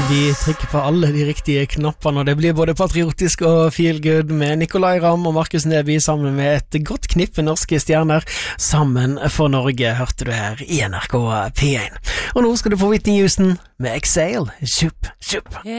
Vi trykker på alle de riktige knappene, og det blir både patriotisk og feel good med Nicolai Ramm og Markus Neby sammen med et godt knippe norske stjerner. Sammen for Norge, hørte du her i NRK P1. Og nå skal du få Whitney Houston med Exhale. Sjup, sjup.